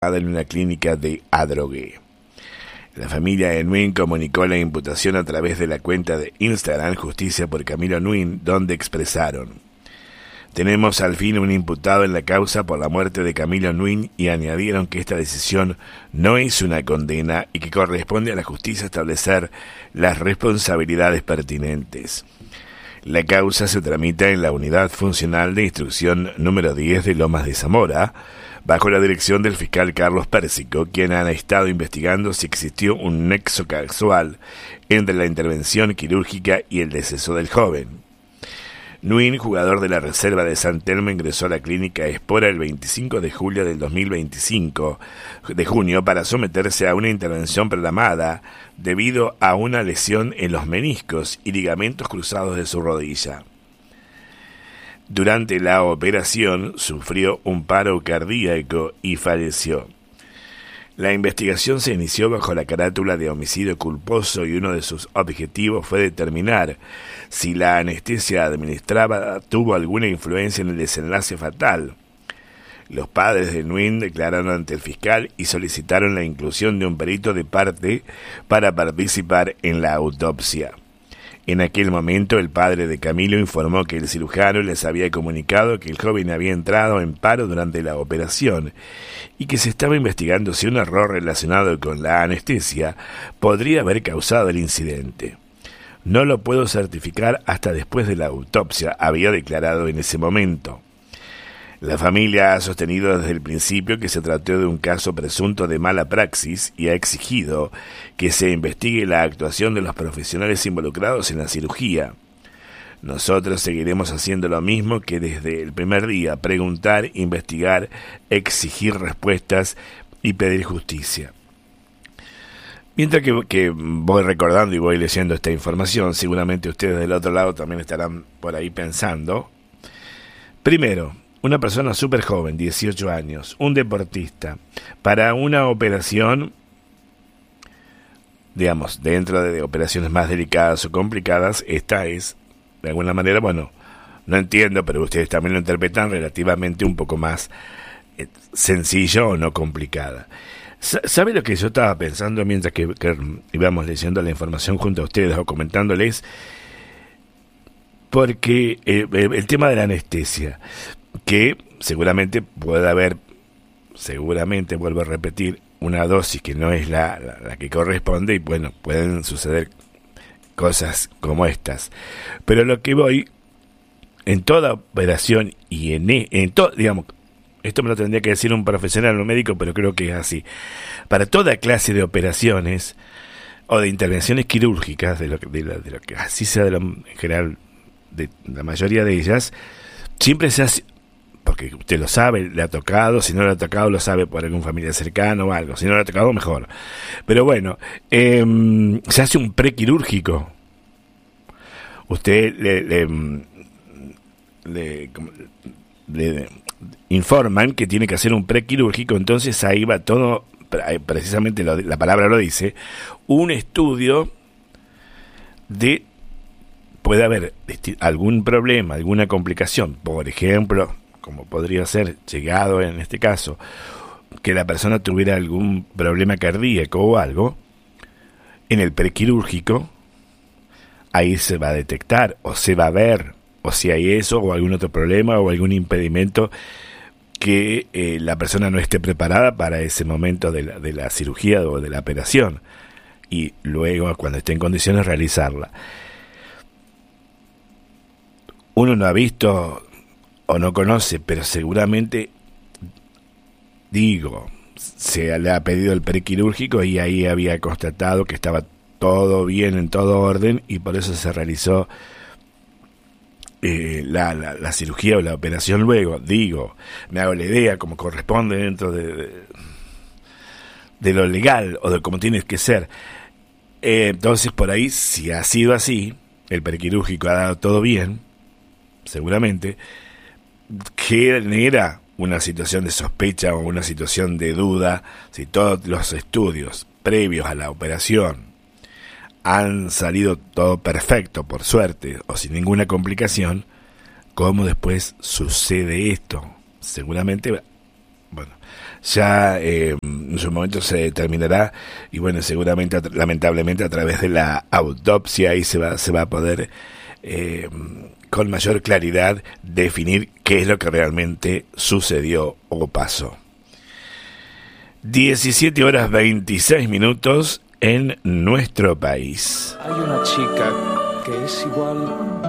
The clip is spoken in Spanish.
en una clínica de Adrogué. La familia de Nguyen comunicó la imputación a través de la cuenta de Instagram Justicia por Camilo Nguyen, donde expresaron: tenemos al fin un imputado en la causa por la muerte de Camilo Nguyen, y añadieron que esta decisión no es una condena y que corresponde a la justicia establecer las responsabilidades pertinentes. La causa se tramita en la Unidad Funcional de Instrucción número 10 de Lomas de Zamora, bajo la dirección del fiscal Carlos Pérsico, quien ha estado investigando si existió un nexo causal entre la intervención quirúrgica y el deceso del joven. Nguyen, jugador de la reserva de San Telmo, ingresó a la clínica Espora el 25 de julio del 2025 para someterse a una intervención programada debido a una lesión en los meniscos y ligamentos cruzados de su rodilla. Durante la operación sufrió un paro cardíaco y falleció. La investigación se inició bajo la carátula de homicidio culposo y uno de sus objetivos fue determinar si la anestesia administrada tuvo alguna influencia en el desenlace fatal. Los padres de Nguyen declararon ante el fiscal y solicitaron la inclusión de un perito de parte para participar en la autopsia. En aquel momento, el padre de Camilo informó que el cirujano les había comunicado que el joven había entrado en paro durante la operación y que se estaba investigando si un error relacionado con la anestesia podría haber causado el incidente. No lo puedo certificar hasta después de la autopsia, había declarado en ese momento. La familia ha sostenido desde el principio que se trató de un caso presunto de mala praxis y ha exigido que se investigue la actuación de los profesionales involucrados en la cirugía. Nosotros seguiremos haciendo lo mismo que desde el primer día: preguntar, investigar, exigir respuestas y pedir justicia. Mientras que voy recordando y voy leyendo esta información, seguramente ustedes del otro lado también estarán por ahí pensando. Primero, una persona súper joven, 18 años, un deportista, para una operación, digamos, dentro de operaciones más delicadas o complicadas, esta es, de alguna manera, bueno, no entiendo, pero ustedes también lo interpretan relativamente un poco más sencillo o no complicada. ¿Sabe lo que yo estaba pensando mientras que íbamos leyendo la información junto a ustedes o comentándoles? Porque el tema de la anestesia, que seguramente puede haber, vuelvo a repetir, una dosis que no es la que corresponde y bueno, pueden suceder cosas como estas. Pero lo que voy, en toda operación y en todo, digamos, esto me lo tendría que decir un profesional, un médico, pero creo que es así. Para toda clase de operaciones o de intervenciones quirúrgicas, de lo que así sea en general, de la mayoría de ellas, siempre se hace, porque usted lo sabe, le ha tocado, si no le ha tocado lo sabe por algún familiar cercano o algo, si no le ha tocado mejor. Pero bueno, se hace un prequirúrgico. Usted le informan que tiene que hacer un prequirúrgico, entonces ahí va todo, precisamente la palabra lo dice, un estudio de puede haber algún problema, alguna complicación, por ejemplo, como podría ser, llegado en este caso, que la persona tuviera algún problema cardíaco o algo, en el prequirúrgico, ahí se va a detectar o se va a ver, o si hay eso o algún otro problema o algún impedimento que la persona no esté preparada para ese momento de la cirugía o de la operación, y luego, cuando esté en condiciones, realizarla. Uno no ha visto o no conoce, pero seguramente, se le ha pedido el prequirúrgico y ahí había constatado que estaba todo bien, en todo orden, y por eso se realizó la cirugía o la operación luego. Me hago la idea como corresponde dentro de lo legal o de cómo tiene que ser. Entonces, por ahí, si ha sido así, el prequirúrgico ha dado todo bien, seguramente genera una situación de sospecha o una situación de duda. Si todos los estudios previos a la operación han salido todo perfecto, por suerte, o sin ninguna complicación, ¿cómo después sucede esto? Seguramente, bueno, ya en su momento se determinará, y bueno, seguramente, lamentablemente, a través de la autopsia ahí se va a poder con mayor claridad definir qué es lo que realmente sucedió o pasó. 17:26 en nuestro país. Hay una chica que es igual